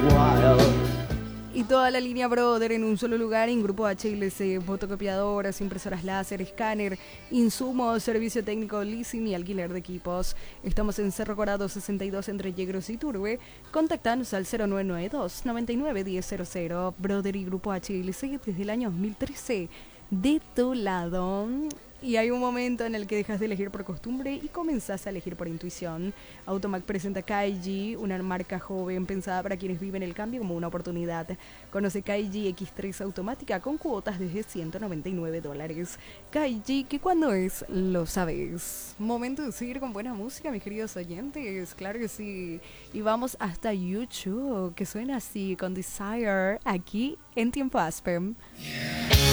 Y toda la línea Brother en un solo lugar en Grupo HLC, fotocopiadoras, impresoras láser, escáner, insumos, servicio técnico, leasing y alquiler de equipos. Estamos en Cerro Corado 62 entre Yegros y Turbe. Contactanos al 0992 99 1000. Brother y Grupo HLC desde el año 2013. De tu lado. Y hay un momento en el que dejas de elegir por costumbre y comenzás a elegir por intuición. Automac presenta Kaiji, una marca joven pensada para quienes viven el cambio como una oportunidad. Conoce Kaiji X3 automática con cuotas desde $199. Kaiji, que cuando es, lo sabes. Momento de seguir con buena música, mis queridos oyentes. Claro que sí. Y vamos hasta YouTube, que suena así, con Desire, aquí en Tiempo Aspen. Yeah.